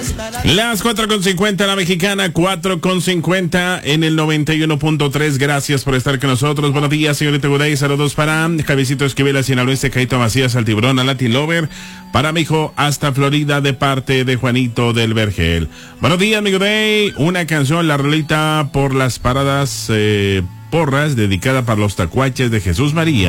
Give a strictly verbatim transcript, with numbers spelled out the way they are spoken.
Las cuatro con cincuenta, la mexicana, cuatro con cincuenta en el noventa y uno punto tres. Gracias por estar con nosotros. Buenos días, señorita Guday. Saludos para Javicito Esquivel, hacia el oeste, Caito Macías, al Tiburón, a Latin Lover. Para mi hijo hasta Florida, de parte de Juanito del Vergel. Buenos días, mi Guday. Una canción, la rolita por las paradas eh, porras, dedicada para los tacuaches de Jesús María.